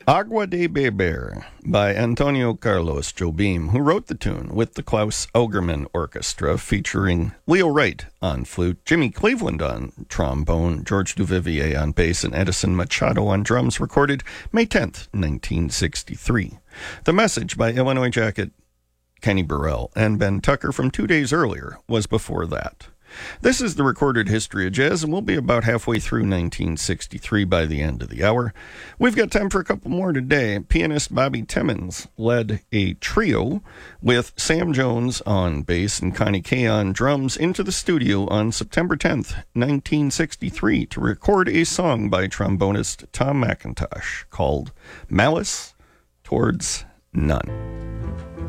Agua de Beber by Antonio Carlos Jobim, who wrote the tune with the Klaus Elgerman Orchestra, featuring Leo Wright on flute, Jimmy Cleveland on trombone, George Duvivier on bass, and Edison Machado on drums, recorded May 10th, 1963. The Message by Illinois Jacket, Kenny Burrell, and Ben Tucker from 2 days earlier was before that. This is the recorded history of jazz, and we'll be about halfway through 1963 by the end of the hour. We've got time for a couple more today. Pianist Bobby Timmons led a trio with Sam Jones on bass and Connie Kay on drums into the studio on September 10th, 1963 to record a song by trombonist Tom McIntosh called Malice Towards None.